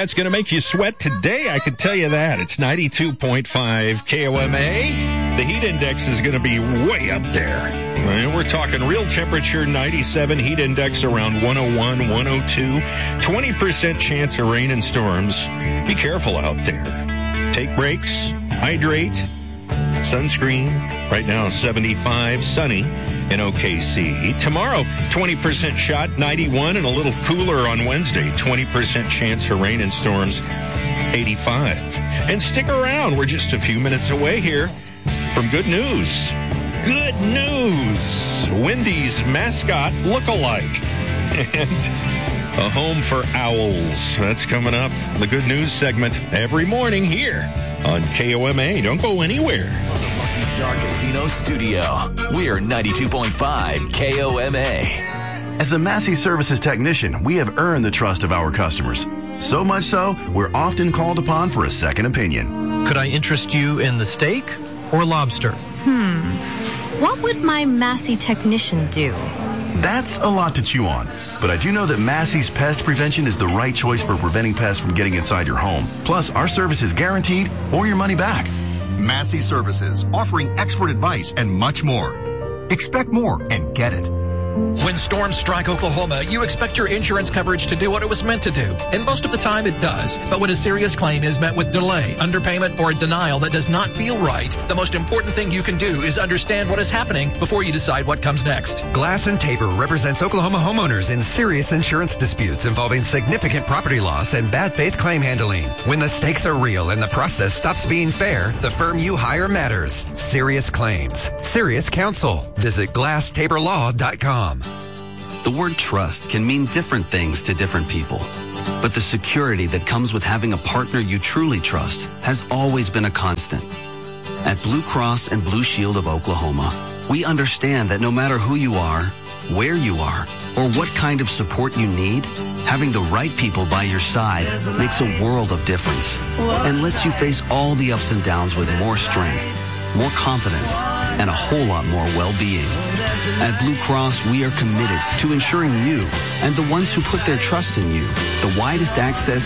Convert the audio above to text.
it's going to make you sweat today, I can tell you that. It's 92.5 KOMA. The heat index is going to be way up there. And we're talking real temperature, 97, heat index around 101, 102, 20% chance of rain and storms. Be careful out there. Take breaks, hydrate, sunscreen. Right now, 75, sunny in OKC. Tomorrow, 20% shot, 91, and a little cooler on Wednesday. 20% chance for rain and storms, 85. And stick around. We're just a few minutes away here from good news. Good news. Wendy's mascot look-alike. And a home for owls. That's coming up. The good news segment every morning here on KOMA. Don't go anywhere. From the Lucky Star Casino studio, we're 92.5 KOMA. As a Massey Services technician, we have earned the trust of our customers. So much so, we're often called upon for a second opinion. Could I interest you in the steak or lobster? What would my Massey technician do? That's a lot to chew on. But I do know that Massey's Pest Prevention is the right choice for preventing pests from getting inside your home. Plus, our service is guaranteed or your money back. Massey Services, offering expert advice and much more. Expect more and get it. When storms strike Oklahoma, you expect your insurance coverage to do what it was meant to do. And most of the time it does. But when a serious claim is met with delay, underpayment, or a denial that does not feel right, the most important thing you can do is understand what is happening before you decide what comes next. Glass & Tabor represents Oklahoma homeowners in serious insurance disputes involving significant property loss and bad faith claim handling. When the stakes are real and the process stops being fair, the firm you hire matters. Serious claims. Serious counsel. Visit GlassTaborLaw.com. The word trust can mean different things to different people. But the security that comes with having a partner you truly trust has always been a constant. At Blue Cross and Blue Shield of Oklahoma, we understand that no matter who you are, where you are, or what kind of support you need, having the right people by your side makes a world of difference and lets you face all the ups and downs with more strength, more confidence, and a whole lot more well-being. At Blue Cross, we are committed to ensuring you and the ones who put their trust in you the widest access